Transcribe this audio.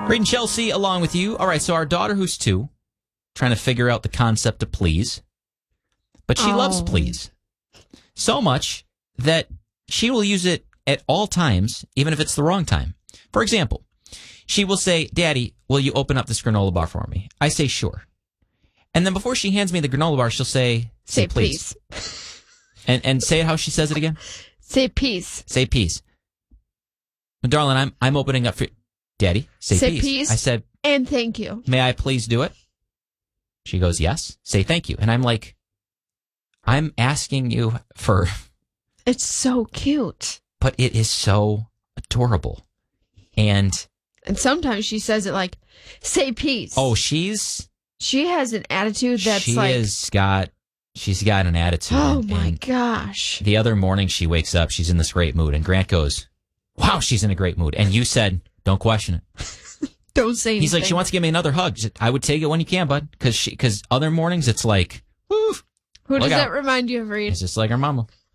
Reed and Chelsea along with you. All right, so our daughter who's 2, trying to figure out the concept of please. But she loves please so much that she will use it at all times, even if it's the wrong time. For example, she will say, Daddy, will you open up this granola bar for me? I say, sure. And then before she hands me the granola bar, she'll say please. And say it how she says it again. Say peace. Say peace. Well, darling, I'm opening up for Daddy. Say peace. I said, and thank you. May I please do it? She goes, yes. Say thank you. And I'm like, I'm asking you for... It's so cute. But it is so adorable. And sometimes she says it like, say peace. Oh, she has an attitude that's she's got an attitude. Oh my gosh. The other morning she wakes up, she's in this great mood. And Grant goes, wow, she's in a great mood. And you said, don't question it. Don't say anything. He's like, she wants to give me another hug. I would take it when you can, bud. Because other mornings it's like, woo. Who does that remind you of, Reed? It's just like her mama.